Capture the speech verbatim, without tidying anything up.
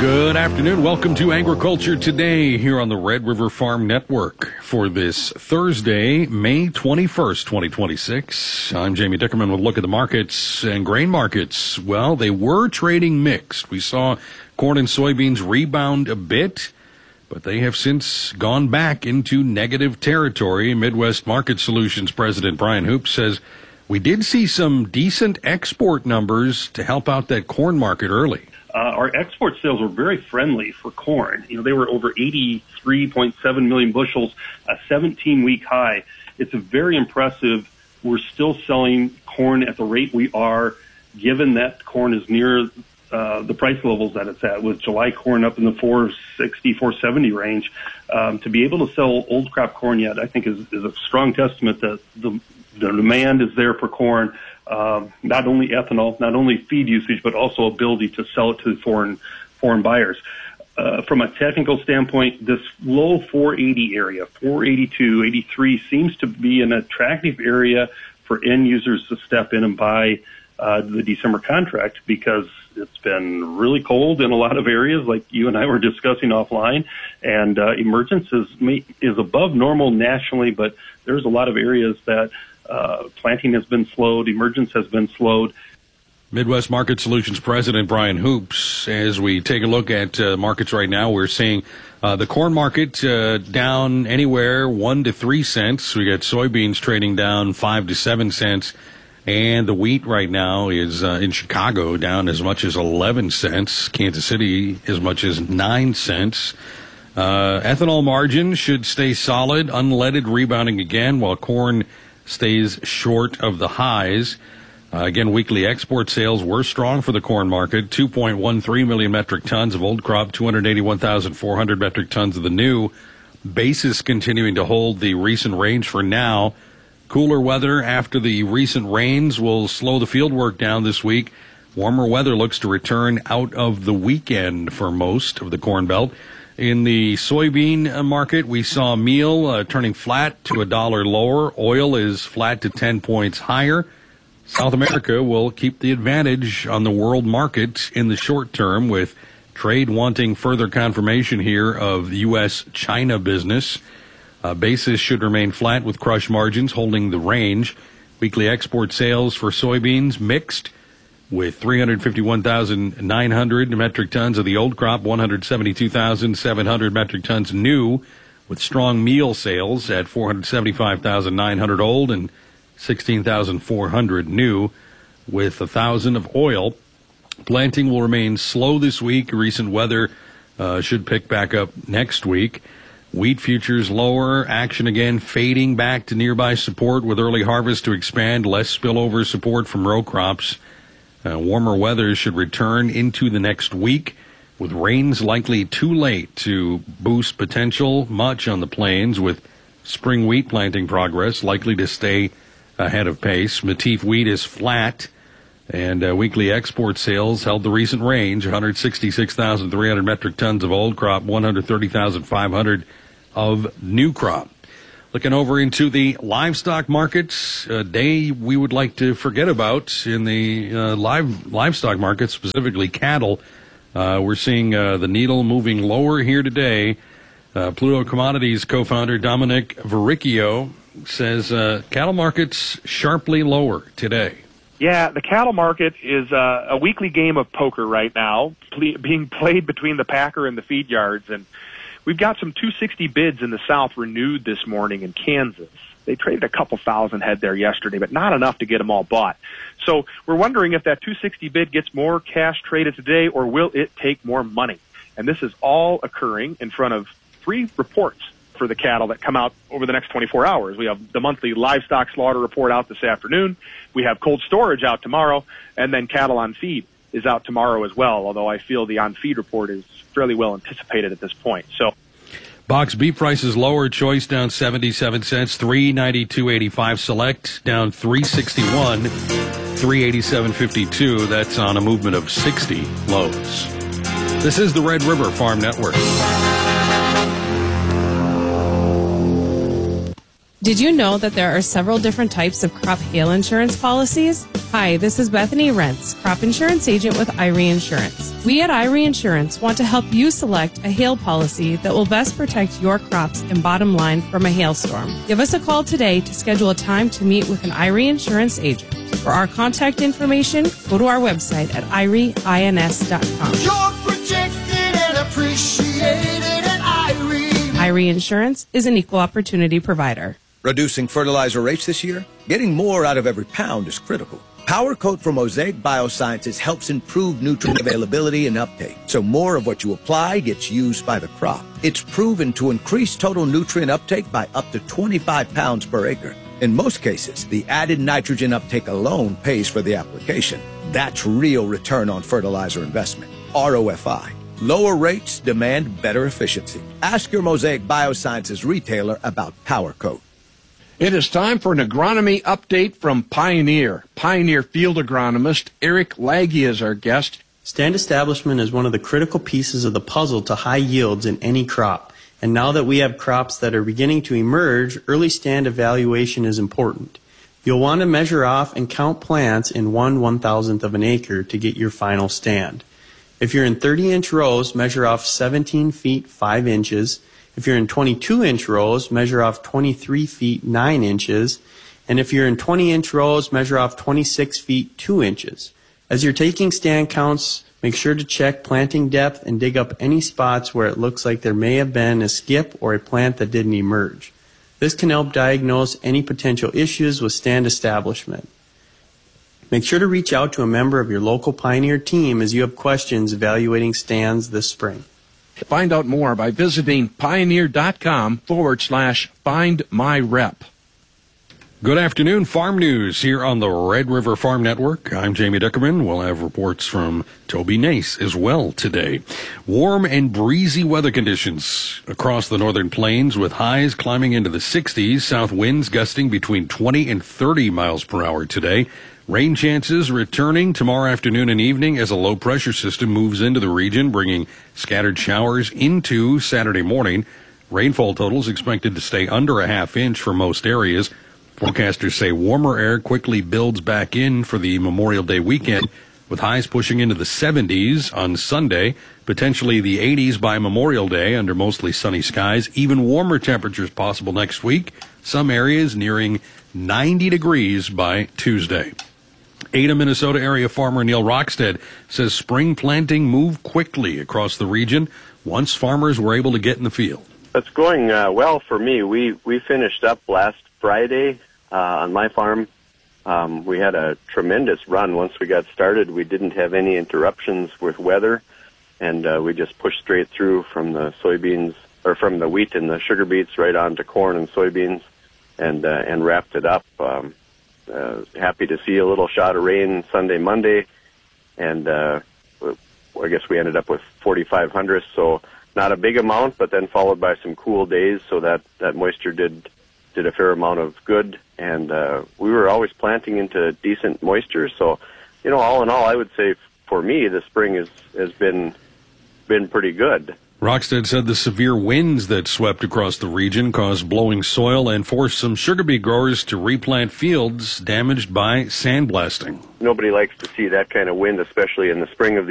Good afternoon. Welcome to Agriculture Today here on the Red River Farm Network for this Thursday, May twenty-first, twenty twenty-six. I'm Jamie Dickerman with a look at the markets and grain markets. Well, they were trading mixed. We saw corn and soybeans rebound a bit, but they have since gone back into negative territory. Midwest Market Solutions President Brian Hoop says we did see some decent export numbers to help out that corn market early. Uh, our export sales were very friendly for corn. You know, they were over eighty-three point seven million bushels, a seventeen-week high. It's a very impressive. We're still selling corn at the rate we are, given that corn is near uh, the price levels that it's at, with July corn up in the four sixty, four seventy range. Um, to be able to sell old crop corn yet, I think, is, is a strong testament that the, the demand is there for corn. Um, not only ethanol, not only feed usage, but also ability to sell it to foreign foreign buyers. Uh, from a technical standpoint, this low four eighty area, four eighty-two, eighty-three, seems to be an attractive area for end users to step in and buy uh, the December contract, because it's been really cold in a lot of areas, like you and I were discussing offline, and uh, emergence is, is above normal nationally, but there's a lot of areas that Uh, planting has been slowed. Emergence has been slowed. Midwest Market Solutions President Brian Hoops. As we take a look at uh, markets right now, we're seeing uh, the corn market uh, down anywhere one to three cents. We got soybeans trading down five to seven cents, and the wheat right now is uh, in Chicago down as much as eleven cents. Kansas City as much as nine cents. Uh, ethanol margin should stay solid. Unleaded rebounding again, while corn stays short of the highs. Uh, again, weekly export sales were strong for the corn market. two point one three million metric tons of old crop, two hundred eighty-one thousand four hundred metric tons of the new. Basis continuing to hold the recent range for now. Cooler weather after the recent rains will slow the field work down this week. Warmer weather looks to return out of the weekend for most of the Corn Belt. In the soybean market, we saw meal uh, turning flat to a dollar lower. Oil is flat to ten points higher. South America will keep the advantage on the world market in the short term, with trade wanting further confirmation here of U S China business. Uh, basis should remain flat with crush margins holding the range. Weekly export sales for soybeans mixed, with three hundred fifty-one thousand nine hundred metric tons of the old crop, one hundred seventy-two thousand seven hundred metric tons new, with strong meal sales at four hundred seventy-five thousand nine hundred old and sixteen thousand four hundred new, with one thousand of oil. Planting will remain slow this week. Recent weather uh, should pick back up next week. Wheat futures lower, action again fading back to nearby support, with early harvest to expand, less spillover support from row crops. Uh, warmer weather should return into the next week, with rains likely too late to boost potential much on the plains, with spring wheat planting progress likely to stay ahead of pace. Matif wheat is flat, and uh, weekly export sales held the recent range, one hundred sixty-six thousand three hundred metric tons of old crop, one hundred thirty thousand five hundred of new crop. Looking over into the livestock markets, a day we would like to forget about in the uh, live livestock market, specifically cattle. Uh, we're seeing uh, the needle moving lower here today. Uh, Pluto Commodities co-founder Dominic Verricchio says uh, cattle markets sharply lower today. Yeah, the cattle market is uh, a weekly game of poker right now, ple- being played between the packer and the feed yards, and we've got some two sixty bids in the South renewed this morning in Kansas. They traded a couple thousand head there yesterday, but not enough to get them all bought. So we're wondering if that two sixty bid gets more cash traded today, or will it take more money? And this is all occurring in front of three reports for the cattle that come out over the next twenty-four hours. We have the monthly livestock slaughter report out this afternoon. We have cold storage out tomorrow, and then cattle on feed is out tomorrow as well, although I feel the on-feed report is fairly well anticipated at this point. So, box beef prices lower. Choice down seventy-seven cents, three ninety-two eighty-five. Select down three sixty-one, three eighty-seven fifty-two. That's on a movement of sixty loads. This is the Red River Farm Network. Did you know that there are several different types of crop hail insurance policies? Hi, this is Bethany Rentz, crop insurance agent with I R E Insurance. We at I R E Insurance want to help you select a hail policy that will best protect your crops and bottom line from a hailstorm. Give us a call today to schedule a time to meet with an I R E Insurance agent. For our contact information, go to our website at I R E ins dot com. You're protected and appreciated at I R E. I R E Insurance is an equal opportunity provider. Reducing fertilizer rates this year? Getting more out of every pound is critical. Power Coat from Mosaic Biosciences helps improve nutrient availability and uptake, so more of what you apply gets used by the crop. It's proven to increase total nutrient uptake by up to twenty-five pounds per acre. In most cases, the added nitrogen uptake alone pays for the application. That's real return on fertilizer investment. R O F I. Lower rates demand better efficiency. Ask your Mosaic Biosciences retailer about Power Coat. It is time for an agronomy update from Pioneer. Pioneer field agronomist Eric Laggy is our guest. Stand establishment is one of the critical pieces of the puzzle to high yields in any crop. And now that we have crops that are beginning to emerge, early stand evaluation is important. You'll want to measure off and count plants in one one-thousandth of an acre to get your final stand. If you're in thirty-inch rows, measure off seventeen feet five inches. If you're in twenty-two inch rows, measure off twenty-three feet nine inches. And if you're in twenty inch rows, measure off twenty-six feet two inches. As you're taking stand counts, make sure to check planting depth and dig up any spots where it looks like there may have been a skip or a plant that didn't emerge. This can help diagnose any potential issues with stand establishment. Make sure to reach out to a member of your local Pioneer team as you have questions evaluating stands this spring. Find out more by visiting pioneer.com forward slash find my rep. Good afternoon. Farm news here on the Red River Farm Network. I'm Jamie Duckerman. We'll have reports from Toby Nace as well today. Warm and breezy weather conditions across the northern plains with highs climbing into the sixties. South winds gusting between twenty and thirty miles per hour today. Rain chances returning tomorrow afternoon and evening as a low-pressure system moves into the region, bringing scattered showers into Saturday morning. Rainfall totals expected to stay under a half inch for most areas. Forecasters say warmer air quickly builds back in for the Memorial Day weekend, with highs pushing into the seventies on Sunday, potentially the eighties by Memorial Day under mostly sunny skies. Even warmer temperatures possible next week, some areas nearing ninety degrees by Tuesday. Ada, Minnesota area farmer Neil Rockstead says spring planting moved quickly across the region once farmers were able to get in the field. It's going uh, well for me. We we finished up last Friday uh, on my farm. Um, we had a tremendous run once we got started. We didn't have any interruptions with weather, and uh, we just pushed straight through from the soybeans, or from the wheat and the sugar beets right on to corn and soybeans, and uh, and wrapped it up. Um, uh, happy to see a little shot of rain Sunday, Monday, and uh, I guess we ended up with forty-five hundredths, so not a big amount, but then followed by some cool days, so that, that moisture did did a fair amount of good, and uh, we were always planting into decent moisture, so, you know, all in all, I would say for me, the spring is, has been been pretty good. Rockstead said the severe winds that swept across the region caused blowing soil and forced some sugar beet growers to replant fields damaged by sandblasting. Nobody likes to see that kind of wind, especially in the spring of the